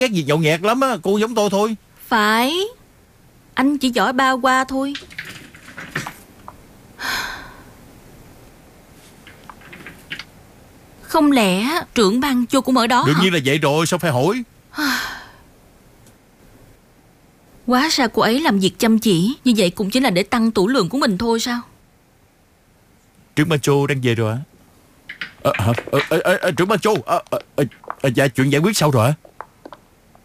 ghét việc nhậu nhẹt lắm á. Cô giống tôi thôi. Phải, anh chỉ giỏi bao qua thôi. Không lẽ trưởng ban Chu cũng ở đó Đương hả? nhiên là vậy rồi, sao phải hỏi. Hóa ra cô ấy làm việc chăm chỉ như vậy cũng chỉ là để tăng tủ lượng của mình thôi sao? Trưởng ban Châu đang về rồi hả? Trưởng ban Châu, dạ chuyện giải quyết sao rồi hả?